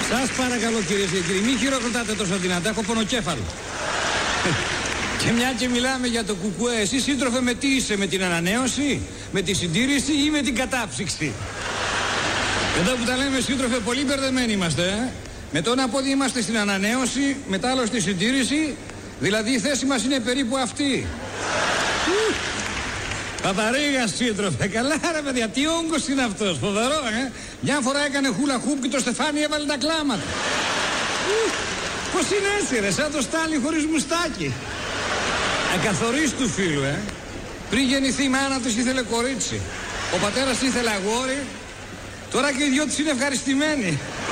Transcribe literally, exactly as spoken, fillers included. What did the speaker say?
Σας παρακαλώ κυρίες και κύριοι, μην χειροκροτάτε τόσο δυνατά, έχω πονοκέφαλο. Και μια και μιλάμε για το κουκουέ, εσύ σύντροφε με τι είσαι, με την ανανέωση, με τη συντήρηση ή με την κατάψυξη? Εδώ που τα λέμε σύντροφε, πολύ μπερδεμένοι είμαστε, ε? Με το ένα πόδι είμαστε στην ανανέωση, μετά άλλο στη συντήρηση, δηλαδή η θέση μας είναι περίπου αυτή. Παπαρίγα σύντροφε, καλά ρε παιδιά, τι όγκος είναι αυτός, φοβερό, ε? Μια φορά έκανε χούλα χουπ και το στεφάνι έβαλε τα κλάματα. Πώς είναι έτσι ρε, σαν το Στάλιν χωρίς μουστάκι. Ακαθορίστου φίλου, ε. Πριν γεννηθεί η μάνα της ήθελε κορίτσι. Ο πατέρας ήθελε αγόρι. Τώρα και οι δυο της είναι ευχαριστημένοι.